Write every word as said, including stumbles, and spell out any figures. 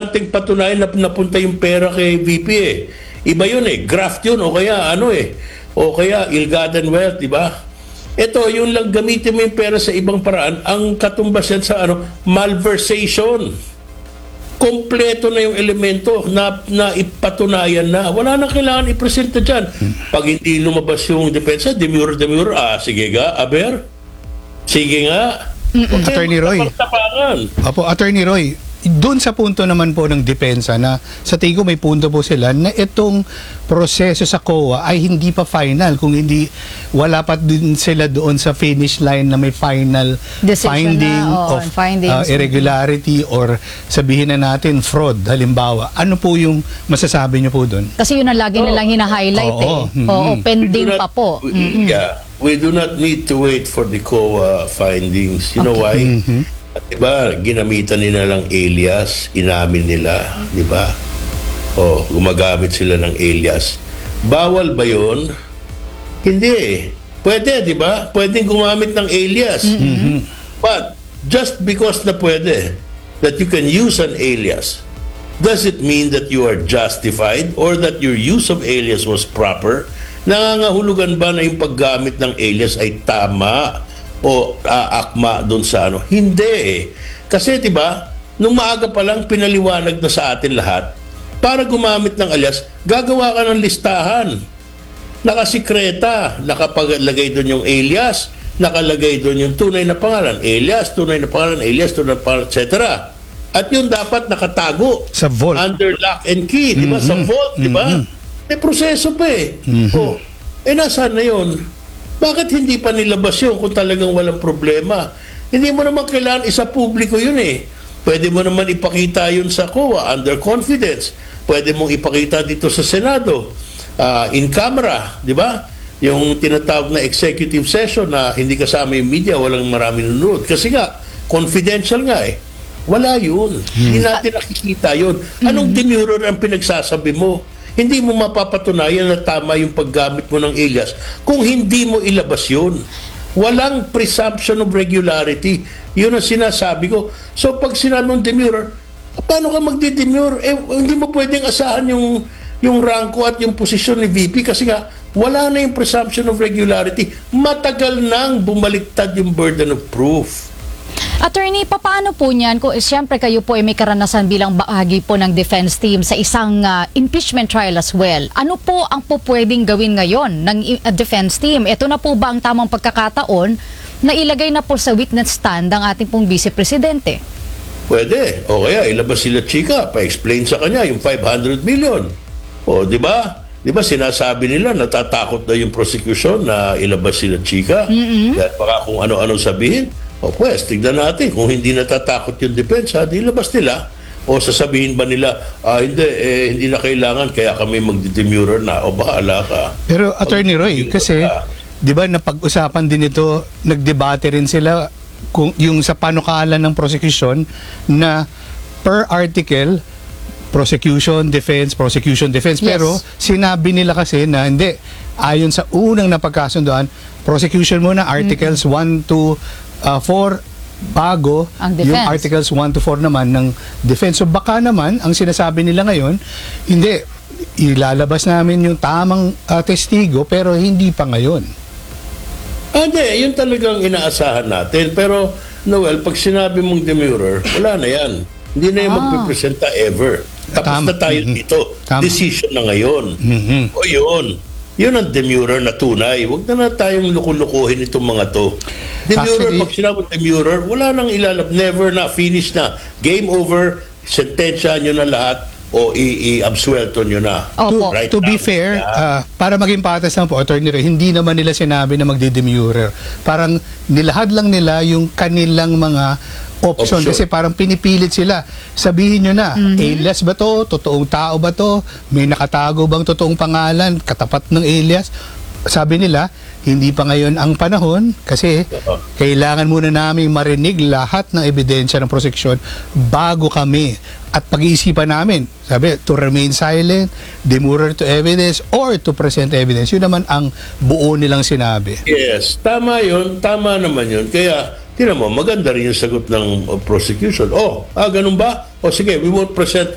nating patunayan na napunta yung pera kay V P eh. Iba yun eh, graft yun o kaya ano eh, o kaya ill-gotten wealth, di ba? Ito, yung lang gamitin mo yung pera sa ibang paraan, ang katumbas yan sa ano, malversation. Kompleto na yung elemento na, na ipatunayan na. Wala na kailangan ipresenta dyan. Pag hindi lumabas yung depensa, demure, demure, ah, sige ga, aber? Sige nga. Okay, Attorney Roy. Opo, Attorney Roy, doon sa punto naman po ng depensa na sa tingin ko may punto po sila na itong proseso sa C O A ay hindi pa final, kung hindi wala pa din sila doon sa finish line na may final Decision finding na, oh, of uh, findings. irregularity or sabihin na natin fraud halimbawa. Ano po yung masasabi niyo po doon? Kasi yun ang lagi nilang hina-highlight Oo. eh. Mm-hmm. Oo, pending We do not- pa po. we- Mm-mm. Yeah, we do not need to wait for the C O A findings. You know why? Mhm. Diba, ginamitan nila ng alias, inamin nila, di ba? O, gumagamit sila ng alias. Bawal ba yun? Hindi eh. Pwede, di ba? Pwedeng gumamit ng alias. But, just because na pwede, that you can use an alias, does it mean that you are justified or that your use of alias was proper? Nangangahulugan ba na yung paggamit ng alias ay tama o uh, akma doon sa ano? Hindi eh. Kasi 'di ba, nung maaga pa lang pinaliwanag na sa atin lahat, para gumamit ng alias, gagawa ka ng listahan. Nakasikreta, nakapaglagay doon yung alias, nakalagay doon yung tunay na pangalan, alias, tunay na pangalan, alias, tunay na pangalan, et cetera. At yun dapat nakatago Sa vault. under lock and key, di ba? Sa vault, di ba? May proseso pa eh. Oh, eh nasaan na yun? Bakit hindi pa nilabas yun kung talagang walang problema? Hindi mo naman kailangan isa publiko yun eh. Pwede mo naman ipakita yun sa C O A under confidence. Pwede mong ipakita dito sa Senado uh, in camera, di ba? Yung tinatawag na executive session na hindi kasama yung media, walang maraming nanonood. Kasi nga, confidential nga eh. Wala yun. Hindi natin nakikita yun. Anong demurrer ang pinagsasabi mo? Hindi mo mapapatunayan na tama yung paggamit mo ng alias kung hindi mo ilabas yun. Walang presumption of regularity. Yun ang sinasabi ko. So pag sinabi mong demurrer, paano ka magdi-demure? Eh, hindi mo pwedeng asahan yung, yung ranko at yung posisyon ni V P kasi nga wala na yung presumption of regularity. Matagal nang bumaliktad yung burden of proof. Attorney, paano po niyan? Kung, siyempre kayo po ay may karanasan bilang bahagi po ng defense team sa isang uh, impeachment trial as well. Ano po ang po pwedeng gawin ngayon ng uh, defense team? Ito na po ba ang tamang pagkakataon na ilagay na po sa witness stand ang ating pong vice-presidente? Pwede. O kaya ilabas sila chika, pa-explain sa kanya yung five hundred million. O, di ba? Di ba sinasabi nila natatakot na yung prosecution na ilabas sila chika? Mm-hmm. Dahil baka kung ano-ano sabihin. O pues, tignan natin kung hindi natatakot yung depensa, di labas nila. O sasabihin ba nila, ah, hindi, eh, hindi na kailangan, kaya kami magdidemurrer na, o bahala ka. Pero Attorney Roy, kasi di ba napag-usapan din ito, nagdebate rin sila kung yung sa panukalan ng prosecution na per article prosecution, defense, prosecution, defense. Yes. Pero sinabi nila kasi na hindi, ayon sa unang napagkasundoan, prosecution muna articles one to four bago Ang yung defense. articles one to four naman ng defense. So baka naman ang sinasabi nila ngayon, hindi, ilalabas namin yung tamang uh, testigo pero hindi pa ngayon. Ah, hindi, yun talagang inaasahan natin. Pero, Noel, pag sinabi mong demurrer, wala na yan. Hindi na yung Ah. magpipresenta ever. Tapos Tama. na tayo Mhm. dito. Tama. Decision na ngayon. Mhm. O yun. Yun ang demurrer na tunay. Huwag na na tayong lukulukuhin itong mga to. Demurrer, Actually- pag sinabi demurrer, wala nang ilalab. Never na. Finish na. Game over. Sentensya nyo na lahat o i-absuelto nyo na. Opo. Right To be now. fair, Yeah. uh, para maging patas lang po, Attorney Ray, hindi naman nila sinabi na magdidemurrer. Parang nilahad lang nila yung kanilang mga option. Option. Kasi parang pinipilit sila. Sabihin nyo na, alias ba to? Totoong tao ba to? May nakatago bang totoong pangalan? Katapat ng alias? Sabi nila, hindi pa ngayon ang panahon kasi Oo. kailangan muna namin marinig lahat ng ebidensya ng prosecution bago kami at pag-iisipan namin. Sabi, to remain silent, demurrer to evidence, or to present evidence. Yun naman ang buo nilang sinabi. Yes, tama yun. Tama naman yun. Kaya, tinan mo, maganda rin yung sagot ng uh, prosecution. Oh, ah, ganun ba? O sige, we won't present